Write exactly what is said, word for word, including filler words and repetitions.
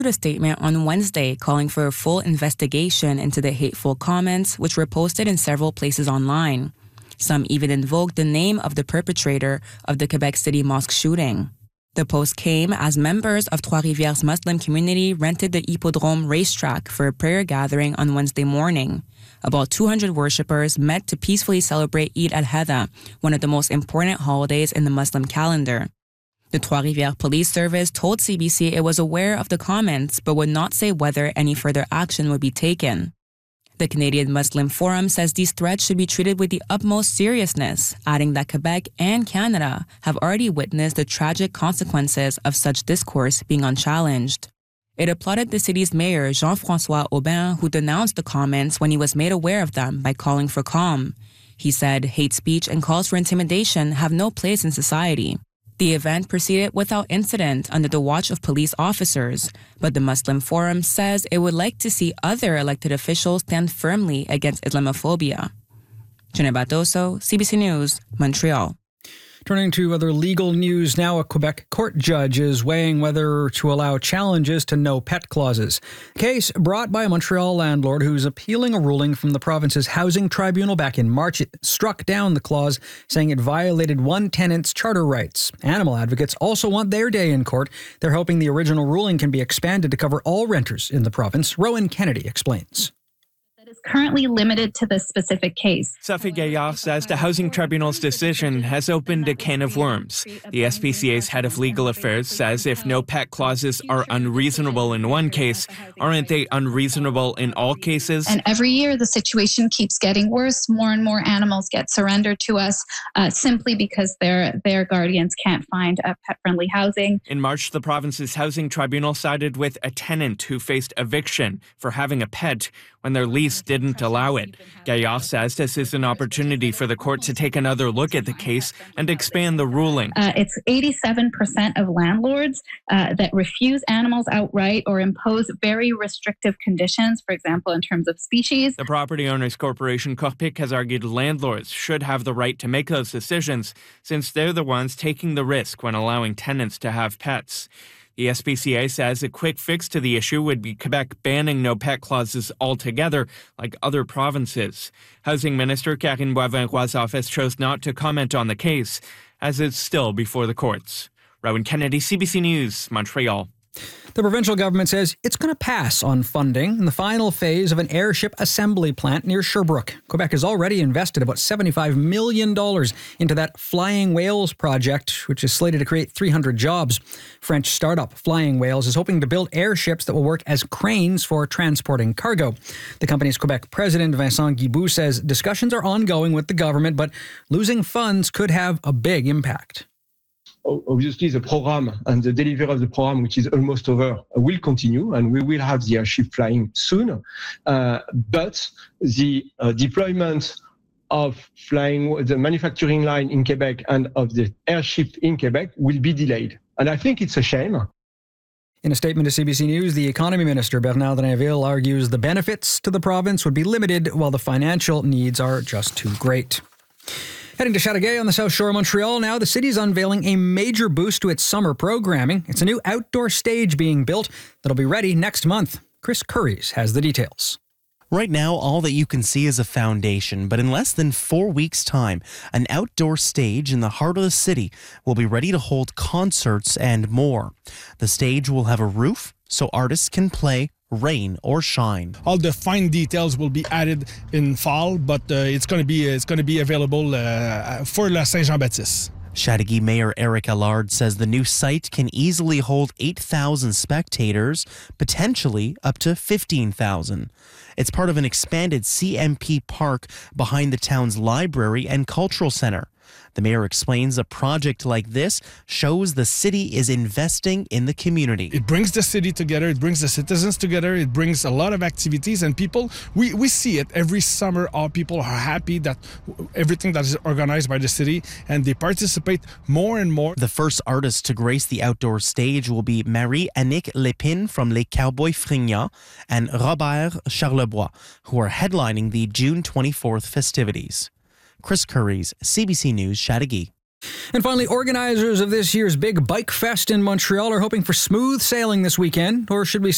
a statement on Wednesday calling for a full investigation into the hateful comments, which were posted in several places online. Some even invoked the name of the perpetrator of the Quebec City mosque shooting. The post came as members of Trois-Rivières' Muslim community rented the Hippodrome racetrack for a prayer gathering on Wednesday morning. About two hundred worshippers met to peacefully celebrate Eid al-Adha, one of the most important holidays in the Muslim calendar. The Trois-Rivières Police Service told C B C it was aware of the comments but would not say whether any further action would be taken. The Canadian Muslim Forum says these threats should be treated with the utmost seriousness, adding that Quebec and Canada have already witnessed the tragic consequences of such discourse being unchallenged. It applauded the city's mayor, Jean-François Aubin, who denounced the comments when he was made aware of them by calling for calm. He said hate speech and calls for intimidation have no place in society. The event proceeded without incident under the watch of police officers, but the Muslim Forum says it would like to see other elected officials stand firmly against Islamophobia. Jenna Batoso, C B C News, Montreal. Turning to other legal news now, a Quebec court judge is weighing whether to allow challenges to no pet clauses. A case brought by a Montreal landlord who's appealing a ruling from the province's housing tribunal back in March. It struck down the clause, saying it violated one tenant's charter rights. Animal advocates also want their day in court. They're hoping the original ruling can be expanded to cover all renters in the province. Rowan Kennedy explains. Is currently limited to this specific case. Sophie Gaillard says the Housing Tribunal's decision has opened a can of worms. The S P C A's head of legal affairs says if no pet clauses are unreasonable in one case, aren't they unreasonable in all cases? And every year the situation keeps getting worse. More and more animals get surrendered to us uh, simply because their their guardians can't find a pet-friendly housing. In March, the province's Housing Tribunal sided with a tenant who faced eviction for having a pet when their lease didn't allow it. Gaillard says this is an opportunity for the court to take another look at the case and expand the ruling. Uh, it's eighty-seven percent of landlords uh, that refuse animals outright or impose very restrictive conditions, for example, in terms of species. The Property Owners Corporation Corpic has argued landlords should have the right to make those decisions since they're the ones taking the risk when allowing tenants to have pets. The S P C A says a quick fix to the issue would be Quebec banning no pet clauses altogether, like other provinces. Housing Minister Karine Boivin-Roy's office chose not to comment on the case, as it's still before the courts. Rowan Kennedy, C B C News, Montreal. The provincial government says it's going to pass on funding in the final phase of an airship assembly plant near Sherbrooke. Quebec has already invested about seventy-five million dollars into that Flying Whales project, which is slated to create three hundred jobs. French startup Flying Whales is hoping to build airships that will work as cranes for transporting cargo. The company's Quebec president, Vincent Guilbeault, says discussions are ongoing with the government, but losing funds could have a big impact. Obviously, the program and the delivery of the program, which is almost over, will continue, and we will have the airship flying soon. Uh, but the uh, deployment of flying the manufacturing line in Quebec and of the airship in Quebec will be delayed. And I think it's a shame. In a statement to C B C News, the Economy Minister, Bernard Drinville, argues the benefits to the province would be limited while the financial needs are just too great. Heading to Chateauguay on the South Shore of Montreal now, the city's unveiling a major boost to its summer programming. It's a new outdoor stage being built that'll be ready next month. Chris Curries has the details. Right now, all that you can see is a foundation, but in less than four weeks' time, an outdoor stage in the heart of the city will be ready to hold concerts and more. The stage will have a roof so artists can play rain or shine. All the fine details will be added in fall, but uh, it's going to be it's going to be available uh, for La Saint-Jean-Baptiste. Chateauguay Mayor Eric Allard says the new site can easily hold eight thousand spectators, potentially up to fifteen thousand. It's part of an expanded C M P park behind the town's library and cultural center. The mayor explains a project like this shows the city is investing in the community. It brings the city together, it brings the citizens together, it brings a lot of activities, and people, we, we see it every summer. All people are happy that everything that is organized by the city, and they participate more and more. The first artist to grace the outdoor stage will be Marie-Annick Lépine from Les Cowboys Fringants and Robert Charlebois, who are headlining the June twenty-fourth festivities. Chris Curries, C B C News, Chateauguay. And finally, organizers of this year's Big Bike Fest in Montreal are hoping for smooth sailing this weekend, or should we say